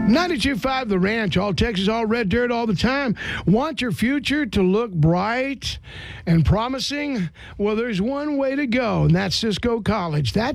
92.5 The Ranch, all Texas, all red dirt, all the time. Want your future to look bright and promising? Well, there's one way to go, and that's Cisco College. That